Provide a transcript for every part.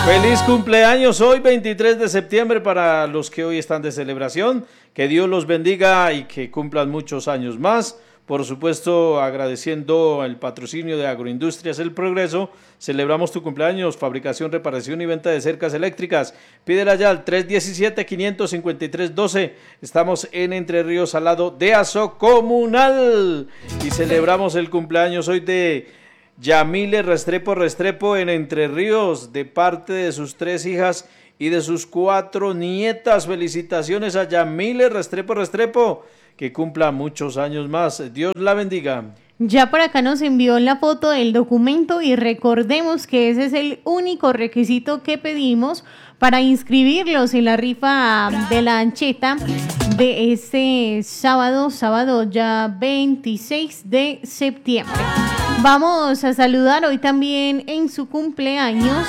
Feliz cumpleaños hoy 23 de septiembre para los que hoy están de celebración. Que Dios los bendiga y que cumplan muchos años más. Por supuesto, agradeciendo el patrocinio de Agroindustrias El Progreso, celebramos tu cumpleaños, fabricación, reparación y venta de cercas eléctricas. Pídela ya al 317-553-12. Estamos en Entre Ríos, al lado de Aso Comunal. Y celebramos el cumpleaños hoy de Yamile Restrepo en Entre Ríos, de parte de sus 3 hijas y de sus 4 nietas. Felicitaciones a Yamile Restrepo. Que cumpla muchos años más. Dios la bendiga. Ya por acá nos envió la foto del documento y recordemos que ese es el único requisito que pedimos para inscribirlos en la rifa de la ancheta de este sábado ya 26 de septiembre. Vamos a saludar hoy también en su cumpleaños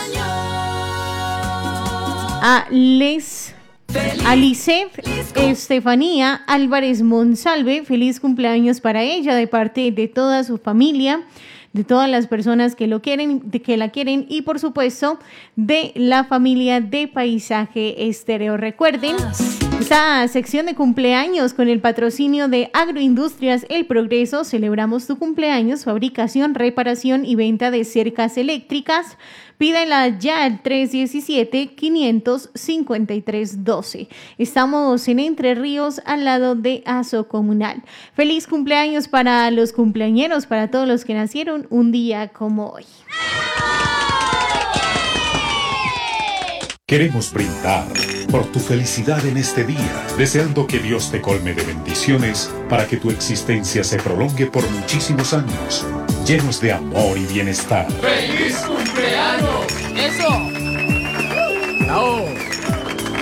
a Lisette Estefanía Álvarez Monsalve. Feliz cumpleaños para ella de parte de toda su familia, de todas las personas que la quieren y por supuesto de la familia de Paisaje Estéreo. Recuerden esta sección de cumpleaños con el patrocinio de Agroindustrias El Progreso. Celebramos tu cumpleaños, fabricación, reparación y venta de cercas eléctricas. Pídela ya al 317-553-12. Estamos en Entre Ríos, al lado de Aso Comunal. Feliz cumpleaños para los cumpleañeros, para todos los que nacieron un día como hoy. Queremos brindar por tu felicidad en este día, deseando que Dios te colme de bendiciones para que tu existencia se prolongue por muchísimos años, llenos de amor y bienestar. ¡Feliz cumpleaños! ¡Eso! ¡No!